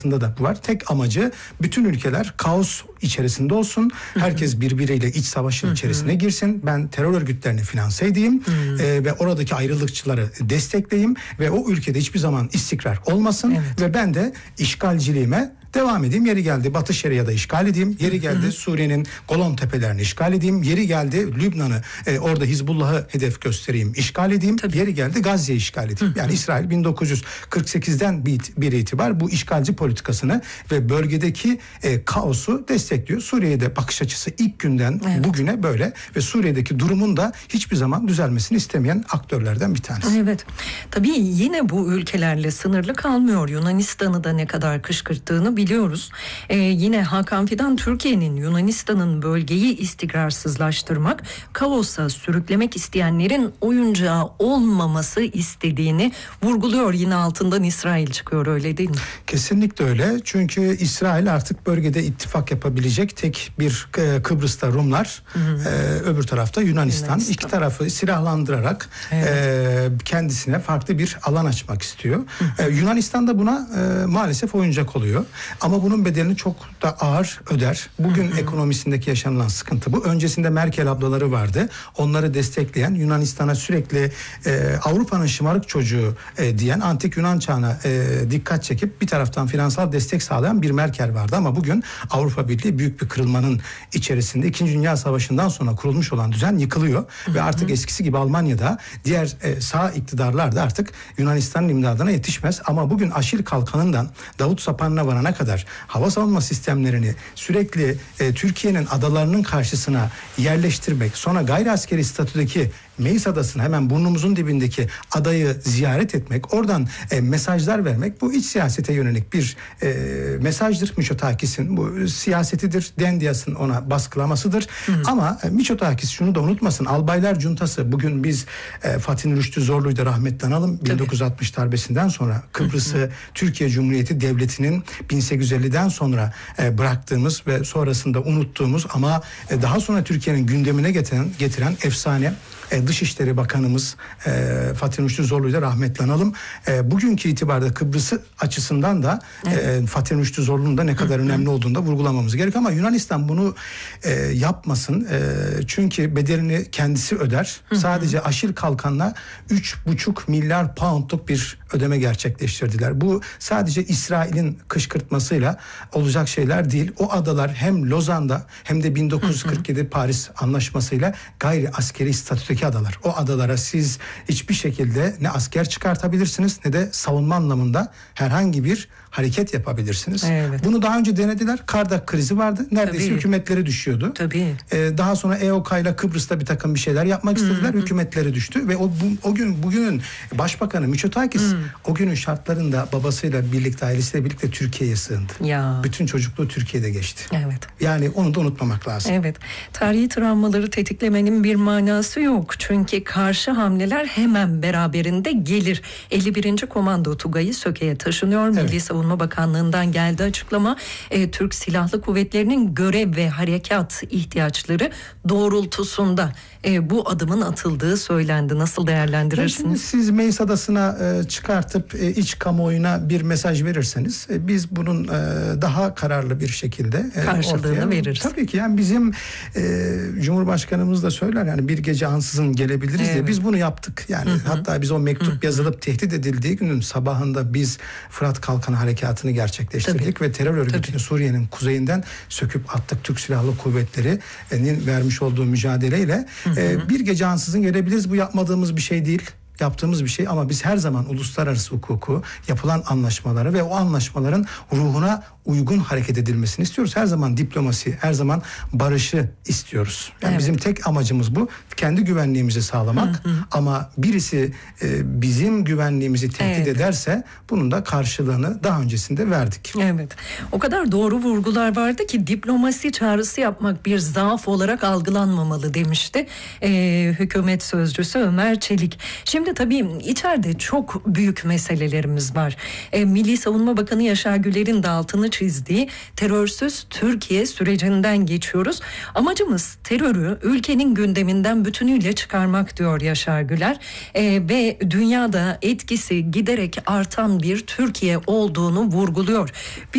da bu var. Tek amacı bütün ülkeler kaos içerisinde olsun. Herkes birbiriyle iç savaşın içerisine girsin. Ben terör örgütlerini finanse edeyim ve oradaki ayrılıkçıları destekleyeyim ve o ülkede hiçbir zaman istikrar olmasın ve ben de işgalciliğime devam edeyim. Yeri geldi Batı Şeria'da işgal edeyim. Yeri geldi Suriye'nin Golan Tepelerini işgal edeyim. Yeri geldi Lübnan'ı orada Hizbullah'ı hedef göstereyim, işgal edeyim. Yeri geldi Gazze'yi işgal edeyim. Yani İsrail 1948'den bir itibar bu işgalci politikasını ve bölgedeki kaosu destekliyor. Suriye'de bakış açısı ilk günden bugüne böyle ve Suriye'deki durumun da hiçbir zaman düzelmesini istemeyen aktörlerden bir tanesi. Evet. Tabii yine bu ülkelerle sınırlı kalmıyor. Yunanistan'ı da ne kadar kışkırttığını biliyoruz. Yine Hakan Fidan Türkiye'nin Yunanistan'ın bölgeyi istikrarsızlaştırmak, kaosa sürüklemek isteyenlerin oyuncağı olmaması istediğini vurguluyor. Yine altından İsrail çıkıyor, öyle değil mi? Kesinlikle öyle. Çünkü İsrail artık bölgede ittifak yapabilecek tek bir Kıbrıs'ta Rumlar, öbür tarafta Yunanistan. İki tarafı silahlandırarak kendisine farklı bir alan açmak istiyor. Yunanistan da buna maalesef oyuncak oluyor. Ama bunun bedelini çok da ağır öder. Bugün ekonomisindeki yaşanılan sıkıntı bu. Öncesinde Merkel ablaları vardı. Onları destekleyen, Yunanistan'a sürekli Avrupa'nın şımarık çocuğu diyen, antik Yunan çağına dikkat çekip bir taraftan finansal destek sağlayan bir Merkel vardı. Ama bugün Avrupa Birliği büyük bir kırılmanın içerisinde. İkinci Dünya Savaşı'ndan sonra kurulmuş olan düzen yıkılıyor. Ve artık eskisi gibi Almanya'da diğer sağ iktidarlar da artık Yunanistan'ın imdadına yetişmez. Ama bugün Aşil Kalkanı'ndan Davut Sapan'ına varana kadar hava savunma sistemlerini sürekli Türkiye'nin adalarının karşısına yerleştirmek, sonra gayri askeri statüdeki Meis Adası'nın hemen burnumuzun dibindeki adayı ziyaret etmek, oradan mesajlar vermek, bu iç siyasete yönelik bir mesajdır. Mitsotakis'in bu siyasetidir. Dendias'ın ona baskılamasıdır. Ama Mitsotakis şunu da unutmasın. Albaylar Cuntası, bugün biz Fatih Rüştü Zorlu'yu da rahmetle analım. 1960 darbesinden sonra Kıbrıs'ı Türkiye Cumhuriyeti Devleti'nin 1850'den sonra bıraktığımız ve sonrasında unuttuğumuz ama daha sonra Türkiye'nin gündemine getiren efsane Dışişleri Bakanımız Fatih Rüştü Zorlu'yu da rahmetle analım. Bugünkü itibarda Kıbrıs'ı açısından da Fatih Rüştü Zorlu'nun da ne kadar önemli olduğunu da vurgulamamız gerek. Ama Yunanistan bunu yapmasın. Çünkü bedelini kendisi öder. Sadece Aşil Kalkan'la 3,5 milyar poundluk bir ödeme gerçekleştirdiler. Bu sadece İsrail'in kışkırtmasıyla olacak şeyler değil. O adalar hem Lozan'da hem de 1947 Paris Anlaşması'yla gayri askeri statüdeki adalar. O adalara siz hiçbir şekilde ne asker çıkartabilirsiniz ne de savunma anlamında herhangi bir hareket yapabilirsiniz. Bunu daha önce denediler. Kardak krizi vardı. Neredeyse hükümetleri düşüyordu. Daha sonra EOK ile Kıbrıs'ta bir takım bir şeyler yapmak istediler. Hükümetleri düştü ve bugünün Başbakanı Mitsotakis o günün şartlarında babasıyla birlikte, ailesiyle birlikte Türkiye'ye sığındı. Bütün çocukluğu Türkiye'de geçti. Yani onu da unutmamak lazım. Tarihi travmaları tetiklemenin bir manası yok. Çünkü karşı hamleler hemen beraberinde gelir. 51. Komando Tugayı Söke'ye taşınıyor. Milli Savunma Bakanlığı'ndan geldi açıklama. Türk Silahlı Kuvvetleri'nin görev ve harekat ihtiyaçları doğrultusunda bu adımın atıldığı söylendi. Nasıl değerlendirirsiniz? Şimdi siz Meis Adası'na çıkartıp iç kamuoyuna bir mesaj verirseniz biz bunun daha kararlı bir şekilde karşılığını veririz. Tabii ki yani bizim Cumhurbaşkanımız da söyler yani bir gece ansızın gelebiliriz diye biz bunu yaptık. Yani hatta biz o mektup yazılıp tehdit edildiği günün sabahında biz Fırat Kalkanı Harekatı'nı gerçekleştirdik ve terör örgütünü Suriye'nin kuzeyinden söküp attık. Türk Silahlı Kuvvetleri'nin vermiş olduğu mücadeleyle bir gece ansızın gelebiliriz. Bu yapmadığımız bir şey değil. Yaptığımız bir şey ama biz her zaman uluslararası hukuku, yapılan anlaşmaları ve o anlaşmaların ruhuna uygun hareket edilmesini istiyoruz. Her zaman diplomasi, her zaman barışı istiyoruz. Yani bizim tek amacımız bu. Kendi güvenliğimizi sağlamak ama birisi bizim güvenliğimizi tehdit ederse bunun da karşılığını daha öncesinde verdik. O kadar doğru vurgular vardı ki diplomasi çağrısı yapmak bir zaaf olarak algılanmamalı demişti hükümet sözcüsü Ömer Çelik. Şimdi tabii içeride çok büyük meselelerimiz var. Milli Savunma Bakanı Yaşar Güler'in de altını çizdiği terörsüz Türkiye sürecinden geçiyoruz. Amacımız terörü ülkenin gündeminden bütünüyle çıkarmak diyor Yaşar Güler. Ve dünyada etkisi giderek artan bir Türkiye olduğunu vurguluyor.